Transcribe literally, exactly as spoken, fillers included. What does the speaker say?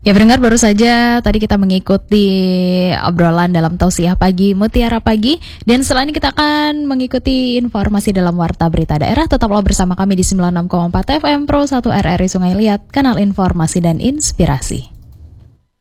Ya pendengar, baru saja tadi kita mengikuti obrolan dalam Tausiah Pagi Mutiara Pagi. Dan setelah ini kita akan mengikuti informasi dalam Warta Berita Daerah. Tetaplah bersama kami di sembilan puluh enam koma empat F M Pro satu R R I Sungai Liat, kanal informasi dan inspirasi.